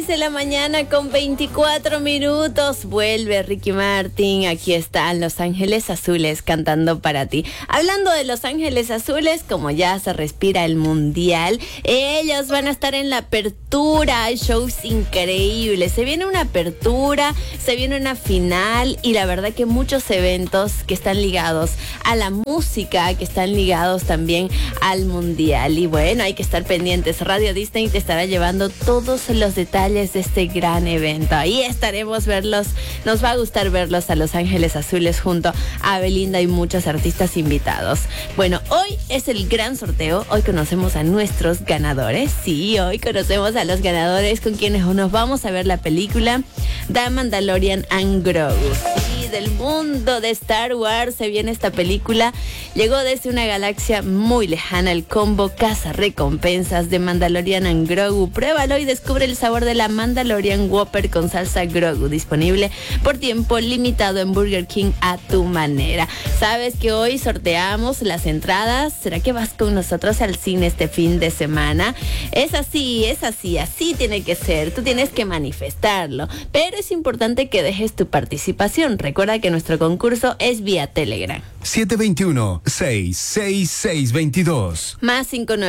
6 de la mañana con 24 minutos. Vuelve Ricky Martin. Aquí están Los Ángeles Azules cantando para ti. Hablando de Los Ángeles Azules, como ya se respira el mundial, ellos van a estar en la apertura. Hay shows increíbles. Se viene una apertura, se viene una final y la verdad que muchos eventos que están ligados a la música, que están ligados también al mundial. Y bueno, hay que estar pendientes. Radio Disney te estará llevando todos los detalles de este gran evento. Ahí estaremos verlos. Nos va a gustar verlos a Los Ángeles Azules junto a Belinda y muchos artistas invitados. Bueno, hoy es el gran sorteo. Hoy conocemos a nuestros ganadores. Sí, hoy conocemos a los ganadores con quienes nos vamos a ver la película The Mandalorian and Grogu. Sí, del mundo de Star Wars se viene esta película. Llegó desde una galaxia muy lejana el combo Caza Recompensas de Mandalorian and Grogu. Pruébalo y descubre el sabor de la Mandalorian Whopper con salsa Grogu, disponible por tiempo limitado en Burger King a tu manera. Sabes que hoy sorteamos las entradas. ¿Será que vas con nosotros al cine este fin de semana? Es así, así tiene que ser. Tú tienes que manifestarlo, pero es importante que dejes tu participación. Recuerda que nuestro concurso es vía Telegram. 721-666-22. Más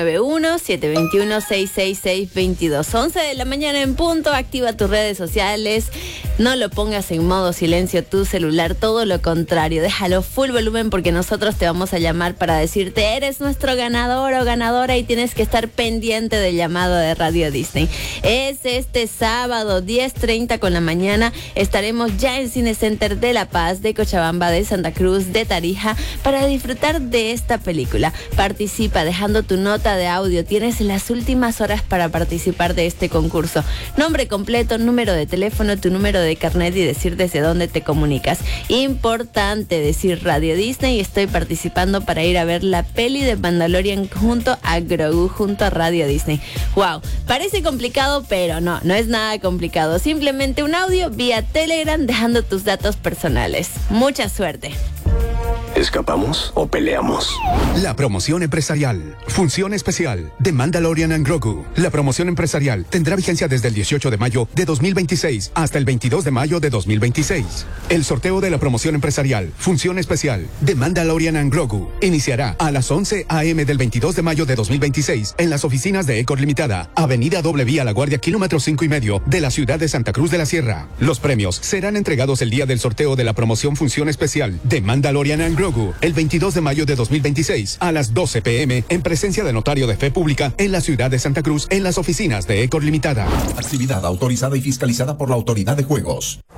591-721-666-22. 11 de la mañana en punto. Activa tus redes sociales. No lo pongas en modo silencio tu celular. Todo lo contrario. Déjalo full volumen porque nosotros te vamos a llamar para decirte eres nuestro ganador o ganadora y tienes que estar pendiente del llamado de Radio Disney. Es este sábado 10:30 con la mañana. Estaremos ya en Cine Center de La Paz, de Cochabamba, de Santa Cruz, de Tarija, para disfrutar de esta película. Participa dejando tu nota de audio. Tienes las últimas horas para participar de este concurso. Nombre completo, número de teléfono, tu número de carnet y decir desde dónde te comunicas. Importante decir Radio Disney y estoy participando para ir a ver la peli de Mandalorian junto a Grogu, junto a Radio Disney. Wow, parece complicado, pero no es nada complicado. Simplemente un audio vía Telegram dejando tus datos personales. Mucha suerte. ¿Escapamos o peleamos? La promoción empresarial. Función especial de Mandalorian and Grogu. La promoción empresarial tendrá vigencia desde el 18 de mayo de 2026 hasta el 22 de mayo de 2026. El sorteo de la promoción empresarial, función especial de Mandalorian and Grogu, iniciará a las 11 a.m. del 22 de mayo de 2026 en las oficinas de Ecor Limitada, Avenida Doble Vía La Guardia, kilómetro 5,5 de la ciudad de Santa Cruz de la Sierra. Los premios serán entregados el día del sorteo de la promoción función especial de Mandalorian and Grogu, el 22 de mayo de 2026 a las 12 p.m. en presencia de notario de fe pública en la ciudad de Santa Cruz en las oficinas de Ecor Limitada. Actividad autorizada y fiscalizada por la Autoridad de Juegos.